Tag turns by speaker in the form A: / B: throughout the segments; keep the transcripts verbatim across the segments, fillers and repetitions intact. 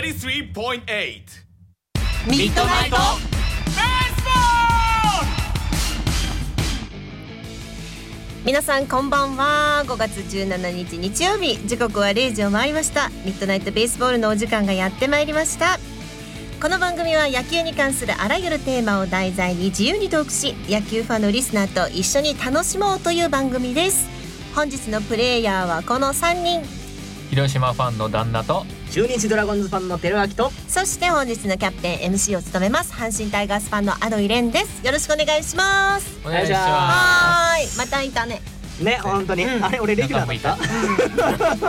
A: エイティスリーポイントエイト
B: ミッドナイトベースボール。皆さんこんばんは。ごがつじゅうしちにち日曜日、時刻はれいじを回りました。ミッドナイトベースボールのお時間がやってまいりました。この番組は野球に関するあらゆるテーマを題材に自由にトークし、野球ファンのリスナーと一緒に楽しもうという番組です。本日のプレイヤーはこのさんにん。
C: 広島ファンの旦那と
D: 中日ドラゴンズファンの照明と、
B: そして本日のキャプテン エムシー を務めます阪神タイガースファンのアドイレンです。よろしくお願いします。
C: お願いします。
B: はーい、またいたね
D: ね、本当に、うん、あれ俺レギュラーだった、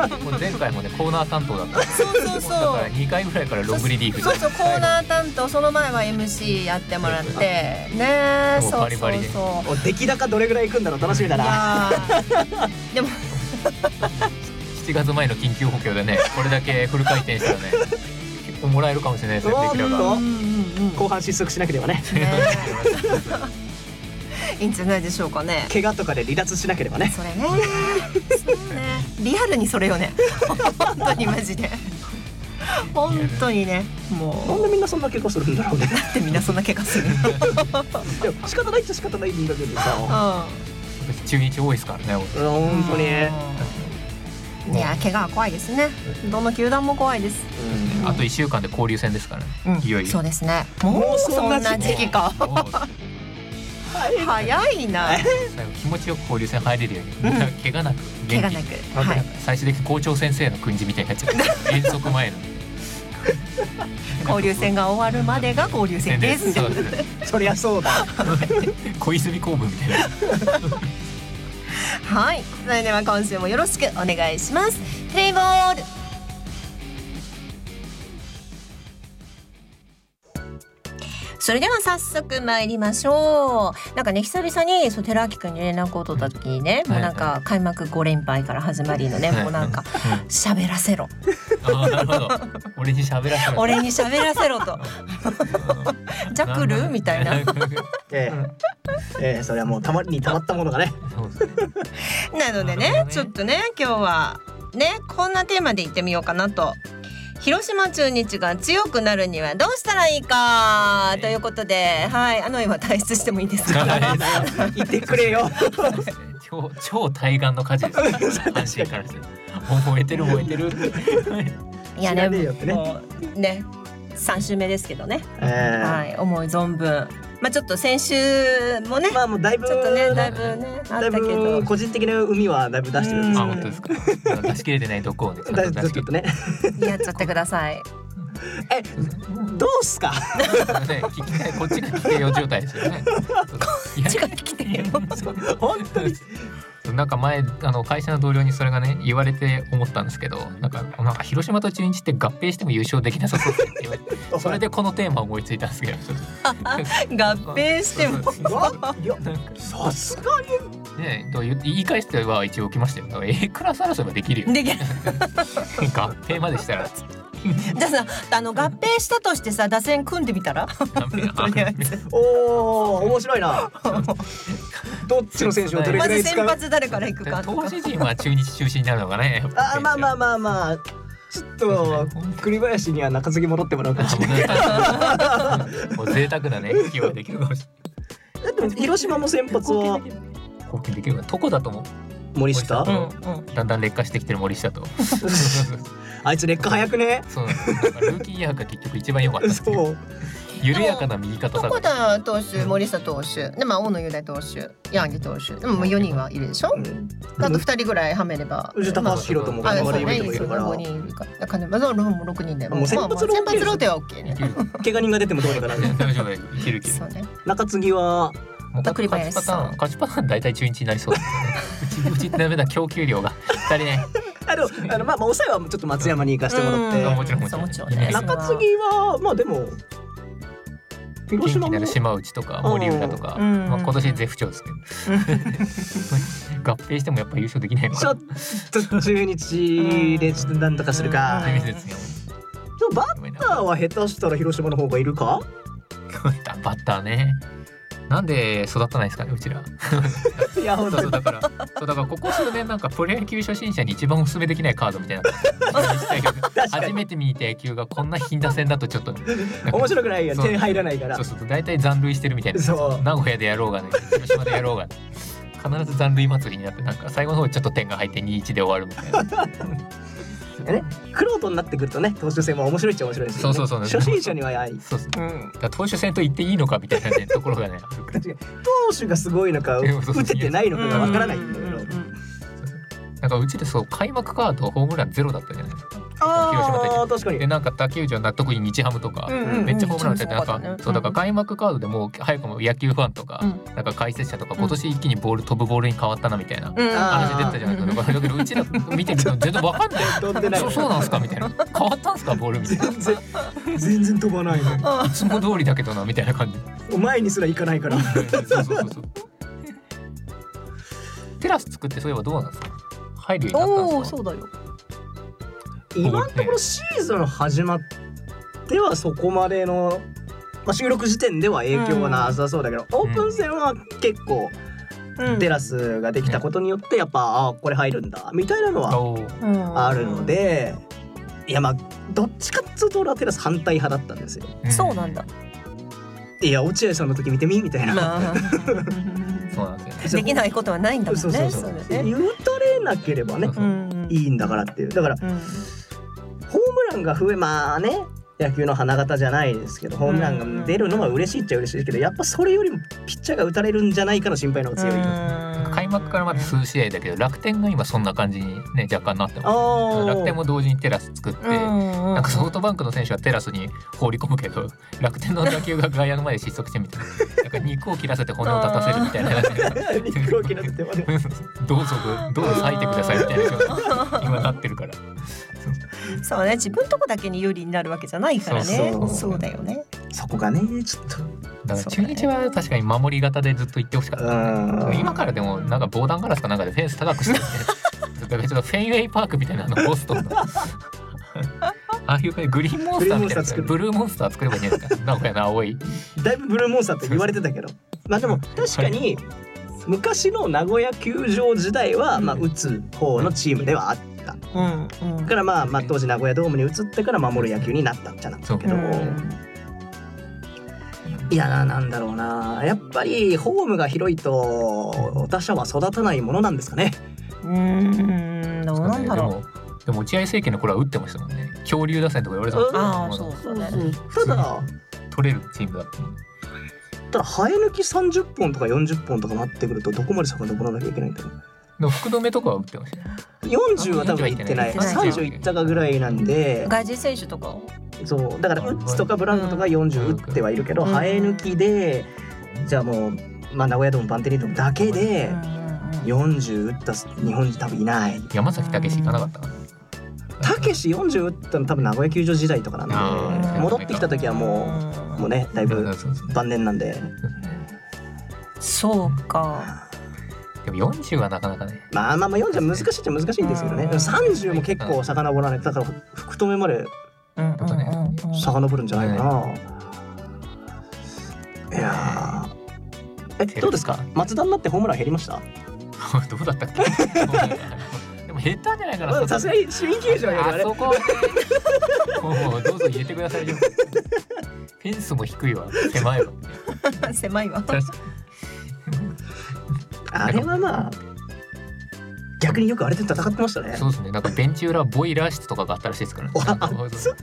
C: うん、前回もねコーナー担当だった。
B: そうそうそう、だ
C: からにかいぐらいからロングリリーフで、
B: そうそうコーナー担当、その前は エムシー やってもらってね、そうそうそう、
D: 出来高どれぐらいいくんだろう、楽しみだな。
B: でも
C: しちがつまえの緊急補強でね、これだけフル回転したらね結構もらえるかもしれないですね。出来高
D: 後半失速しなければね
B: いいんじゃないでしょうかね。
D: 怪我とかで離脱しなければね。
B: それねそうね、リアルにそれよね本当にマジで本当にね、もう
D: なんでみんなそんな怪我するんだろうね。
B: だってみんなそんな怪我するの
D: でも仕方ないっちゃ仕方ないんだけどさ、
C: うん、中日多いですからね
D: 本当に。
B: いや怪我は怖いですね。どの球団も怖いです。
C: うん、あといっしゅうかんで交流戦ですからね、うん、いよいよ。
B: そうですね、もうそんな時期か早いな。
C: 気持ちよく交流戦入れるように、うん、怪我なく
B: 怪我なく、はい、
C: 最終的に校長先生の訓示みたいになっちゃう遠足前の
B: 交流戦が終わるまでが交流戦です。
D: そうですね、そりゃそうだ
C: 小泉公文みたいな
B: はい、それでは今週もよろしくお願いします。プレイボール。それでは早速参りましょう。なんかね、久々にそう寺脇くんに連絡を取った時にね、もうなんか開幕ごれんぱいから始まりのね、もうなんか喋らせろ
C: あ、なるほど、俺に喋らせろ
B: 俺に喋らせろとじゃ来るみたいなえ
D: えええ、それはもうたまりにたまったものがね
B: なのでね、ちょっとね今日はねこんなテーマで言ってみようかなと。広島中日が強くなるにはどうしたらいいかということで、はい、あの今退出してもいいですか
D: 言ってくれよ
C: 超, 超対岸の火事です阪神からして燃えてる燃えてる
B: いやね、もうねさん週目ですけどね、えーはい、思い存分、まあちょっと先週もね、
D: まあもうだいぶ
B: ちょっとねだいぶねあったけど、
D: 個人的な海はだいぶ出してるんですよ。
C: あ、本当ですか。出し切れてないとこをね、ち
D: ょっとね
B: やっちゃってください。
D: え、どうすか
C: ね、聞きたい、こっちが聞きてよ状態ですよね
B: こっちが聞きてよ
D: 本当に
C: なんか前あの会社の同僚にそれがね言われて思ったんですけど、なんかなんか広島と中日って合併しても優勝できなさそうって言われてそれでこのテーマを思いついたんですけどちょっ
B: と合併しても
D: さすが
C: にねと言い返しては一応起きましたよ。 A クラス争いはできるよ
B: できる
C: 合併までしたらつって
B: じゃあさ、あの合併したとしてさ打線組んでみたら
D: おー面白いなどっちの選手をどれくらい使う、
B: まず先発誰からいくか
C: 投手陣は中日中心になるのがね
D: あ、まあまあまあまあちょっと栗林には中継ぎ戻ってもらうかもしれない
C: もう贅沢なね起用できるかもしれない。
D: だって広島も先発は
C: 貢献できるかどこだと思う
D: 森下、
C: うんうん、だんだん劣化してきてる森下と
D: あいつ劣化早くね。
C: そうなんです。ルーキーイヤーが結局一番良かったっていう
D: そう
C: 緩やかな右肩下がり。
B: 床田投手、森下投手、でまあ大野雄大投手、柳投手、でももうよにんはいるでしょ。うん、あとふたりぐらいはめれば。
D: 藤田高弘とも頑張れる人もいるから。
B: ごにんいるから。だからまずはろくにんで。
D: もう先発ロ
B: ーテはオッケーね。
D: 怪我人が出てもどうにかなる。
C: 大丈夫、いけるいける。
B: そうね。
D: 中継ぎは。
C: 勝ちパターン、勝ちパターン大体中日になりそうですね。うちうちダメだ供給量が足りね。
D: あのあのまあまあ抑えはちょっと松山に行かしてもらって。
C: もちろんもちろん。もちろんね。
D: 中継ぎはまあでも
C: 広島も島内とか森浦とか、まあ今年絶不調ですけど。合併してもやっぱ優勝できないのかな。
D: ちょっと中日でちょっとなんとかするか。でもバッターは下手したら広島の方がいるか。
C: バッターね。 なんで育たないですかねうちら。
D: いや本当に
C: そうそうだからそうだからここ数年なんかプロ野球初心者に一番おすすめできないカードみたいな初めて見た野球がこんな貧打線だとちょっと、ね、
D: 面白くないよ
C: そう
D: 点入らないから
C: そうそう大体残塁してるみたいな。
D: そう
C: 名古屋でやろうがね広島でやろうが、ね、必ず残塁祭りになってなんか最後の方ちょっと点が入って にたいいち で終わるみたいな。
D: ね、クロートになってくるとね投手戦も面白いっちゃ面白いですよね。
C: そうそうそう
D: 初心者にはやい、
C: そうそう
D: うん、
C: だから投手戦と言っていいのかみたいな、ね、ところがね
D: 確かに投手がすごいのか打ててないのかがわからないんだけど、
C: なんかうちでそう開幕カードホームランゼロだったじゃないですか
D: あ
C: 広島対
D: あ確かに
C: でなんか竹内は納得に日ハムとか、
B: うんうんうん
C: めっちゃホームラン打っててなんか、
B: うんうん
C: そうだから開幕カードでもう早くも野球ファンとか、
B: うん
C: なんか解説者とか今年一気にボール飛ぶボールに変わったなみたいな
B: うん
C: 話出てたじゃないですか。だからだけどうちら見てると全然わかんない
D: 飛んでない
C: そうそうなんすかみたいな変わったんすかボールみたいな
D: 全然全然飛ばないの
C: いつも通りだけどなみたいな感じ。
D: 前にすら行かないから
C: そうそうそうそうテラス作ってそういえばどうなんですか入るようになったん
B: おお
C: ですか。
B: そうだよ。
D: 今のところシーズン始まってはそこまでの、まあ、収録時点では影響はなさそうだけど、オープン戦は結構テラスができたことによってやっぱあこれ入るんだみたいなのは
C: おー
D: あるので、いやまあどっちかっつうと俺はテラス反対派だったんですよ。
B: そうなんだ。
D: いや落合さんの時見てみみたいな。
B: まあ
C: そうなんですよね。
B: できないことはないんだもんね。
D: そうそうそう
B: それね。
D: 言うとれなければね
C: そうそう
B: うん
D: いいんだからっていう。だから
B: うん
D: ホームランが増えまあね野球の花形じゃないですけどホームランが出るのは嬉しいっちゃ嬉しいけどやっぱそれよりもピッチャーが打たれるんじゃないかの心配の方が強い。
B: うん
C: 開幕からまだ数試合だけど楽天が今そんな感じにね若干なって
D: あ
C: ます。
D: ー
C: 楽天も同時にテラス作って、
B: うん
C: なんかソフトバンクの選手はテラスに放り込むけど楽天の打球が外野の前で失速してみたいな、なんか肉を切らせて骨を立たせるみたいな
D: 肉を切らせてまで
C: どうぞどうぞ裂いてくださいみたいな状態に今なってるから
B: そうね、自分とこだけに有利になるわけじゃないからね。
D: そうそう
B: そうだよね。
D: そこがねちょっと
C: だから中日は確かに守り型でずっと言ってほしかった、
D: うん
C: 今からでもなんか防弾ガラスかなんかでフェンス高くしてねだからちょっとフェンウェイパークみたいなのボストンのああいう感じグリーンモンスターみたいなブルーモンスター作ればいいんじゃないですか名古屋の青い
D: だいぶブルーモンスターって言われてたけどまあでも確かに昔の名古屋球場時代はまあ打つ方のチームではあった。
B: うんうん。
D: だからまあまあ当時名古屋ドームに移ってから守る野球になったんじゃなくけど、いやななんだろうなやっぱりホームが広いと打者は育たないものなんですかね。
B: うーん、どうなんだろう。
C: でもでも落合政権の頃は打ってましたもんね。恐竜打線とか言われてた
B: ああ、
C: もん
B: そう
C: ね。
B: だね。
D: ただ
C: 取れるチームだった。
D: ただ生え抜きさんじゅっぽんとかよんじゅっぽんとかなってくるとどこまで遡らなきゃいけないんだろう。
C: でも福留とかは打ってましたね。
D: よんじゅうは多分いってない。
B: いってない
D: さんじゅういったかぐらいなんで、
B: 外人選手とか。
D: そうだからウッズとかブランドとかよんじゅう打ってはいるけど、
B: うん
D: 生え抜きでじゃあもうまあ名古屋ドームバンテリンドームだけでよんじゅう打った日本人多分いない。
C: 山崎武史行かなかったかな。
D: たけしよんじゅう打ったの多分名古屋球場時代とかなん
C: あ
D: で、
B: ー
D: 戻ってきた時はもうもうねだいぶ晩年なんで、
B: そうか。
C: でもよんじゅうはなかなかね。
D: まあまあまあよんじゅうは難しいっちゃ難しいんですけどね。
B: うん
D: さんじゅうも結構遡らない。だから福留まで
B: うんうんうんうん。
D: 遡るんじゃないかな。いやーえどうですか松田になってホームラン減りました？
C: どうだったっけ。でも減ったんじゃないかな。
D: さすがに市民球場よりあれ
C: あそこはね。もうどうぞ入れてくださいよ。フェンスも低いわ。狭いわ。
B: 狭いわ。
C: 確かに
D: あれはまあ逆によくあれで戦ってましたね。
C: そうですね。なんかベンチ裏ボイラー室とかがあったらしいですからね。
D: あ
C: なんか